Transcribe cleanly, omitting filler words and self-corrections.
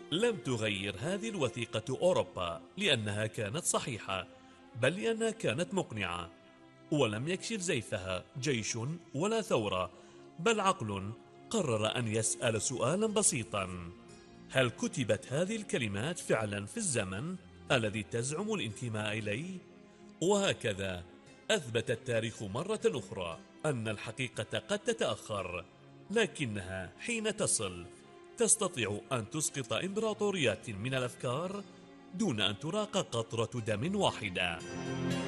لم تغير هذه الوثيقة أوروبا لأنها كانت صحيحة، بل لأنها كانت مقنعة، ولم يكشف زيفها جيش ولا ثورة، بل عقل قرر أن يسأل سؤالا بسيطا: هل كتبت هذه الكلمات فعلا في الزمن الذي تزعم الانتماء إليه؟ وهكذا أثبت التاريخ مرة أخرى أن الحقيقة قد تتأخر، لكنها حين تصل تستطيع أن تسقط إمبراطوريات من الأفكار دون أن تراق قطرة دم واحدة.